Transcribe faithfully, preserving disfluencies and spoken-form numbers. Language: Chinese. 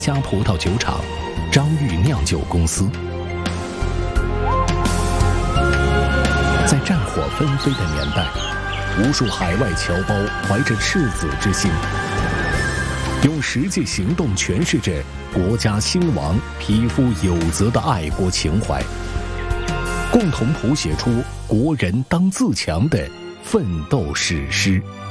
家葡萄酒厂张裕酿酒公司。在战火纷飞的年代，无数海外侨胞怀着赤子之心，用实际行动诠释着国家兴亡、匹夫有责的爱国情怀，共同谱写出国人当自强的奋斗史诗。